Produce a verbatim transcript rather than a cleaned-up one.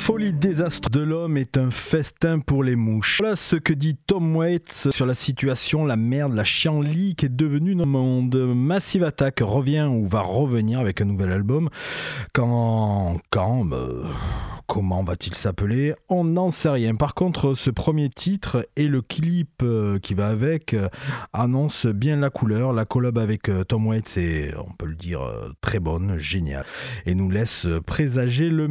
folie désastre de l'homme est un festin pour les mouches. Voilà ce que dit Tom Waits sur la situation, la merde, la chienlit qui est devenue notre monde. Massive Attack revient ou va revenir avec un nouvel album. Quand... Quand... Euh... Comment va-t-il s'appeler ? On n'en sait rien. Par contre, ce premier titre et le clip qui va avec annoncent bien la couleur. La collab avec Tom Waits est, on peut le dire, très bonne, géniale, et nous laisse présager le